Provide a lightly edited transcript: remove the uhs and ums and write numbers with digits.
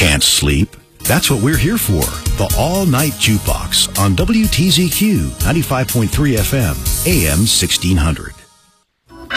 Can't sleep? That's what we're here for. The All-Night Jukebox on WTZQ 95.3 FM, AM 1600.